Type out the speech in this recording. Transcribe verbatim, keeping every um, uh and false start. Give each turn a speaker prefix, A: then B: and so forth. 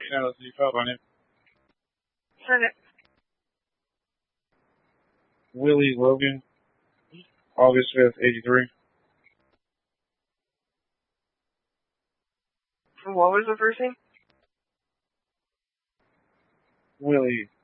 A: you know, so you felt on it.
B: Okay.
A: Willie Logan, August fifth, eighty-three.
B: What was the first name?
A: Willie